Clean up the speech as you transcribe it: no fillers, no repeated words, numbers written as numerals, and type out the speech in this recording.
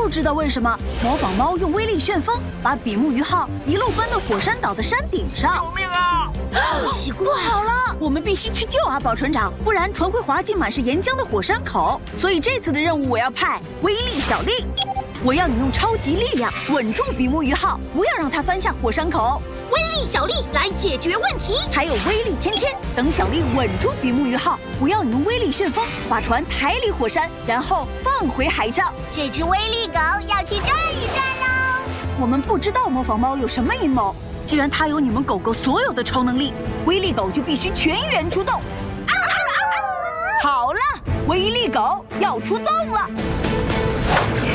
不知道为什么，模仿猫用威力旋风把比目鱼号一路翻到火山岛的山顶上。 救命啊！ 奇怪，好了，我们必须去救阿宝船长，不然船会滑进满是岩浆的火山口。所以这次的任务我要派威力小丽，我要你用超级力量稳住比目鱼号，不要让它翻下火山口。 威力小丽来解决问题。 还有威力天天，等小丽稳住比目鱼号，不要你用威力旋风把船抬离火山，然后放回海上。 这只威力狗要去战一战喽！ 我们不知道模仿猫有什么阴谋，既然它有你们狗狗所有的超能力，威力狗就必须全员出动。好了，威力狗要出动了。